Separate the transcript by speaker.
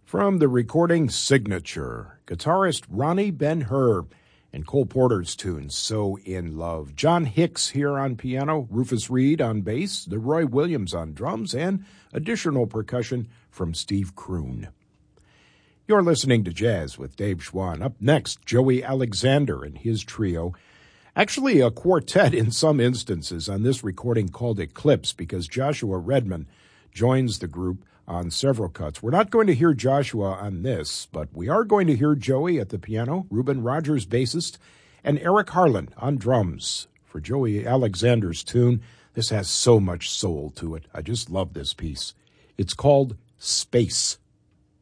Speaker 1: From the recording Signature, guitarist Ronnie Ben-Hur and Cole Porter's tune, So in Love. John Hicks here on piano, Rufus Reed on bass, Leroy Williams on drums, and additional percussion from Steve Kroon. You're listening to Jazz with Dave Schwann. Up next, Joey Alexander and his trio. Actually, a quartet in some instances on this recording called Eclipse, because Joshua Redman joins the group on several cuts. We're not going to hear Joshua on this, but we are going to hear Joey at the piano, Reuben Rogers bassist, and Eric Harlan on drums. For Joey Alexander's tune, this has so much soul to it. I just love this piece. It's called Space.